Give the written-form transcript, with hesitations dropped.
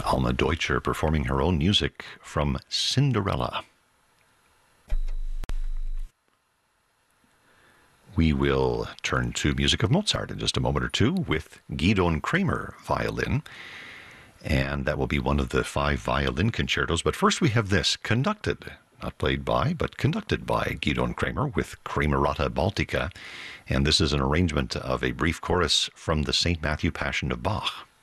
Alma Deutscher performing her own music from Cinderella. We will turn to music of Mozart in just a moment or two with Gidon Kremer violin, and that will be one of the 5 violin concertos. But first we have this, conducted, not played by, but conducted by Gidon Kremer with Kremerata Baltica, and this is an arrangement of a brief chorus from the St. Matthew Passion of Bach.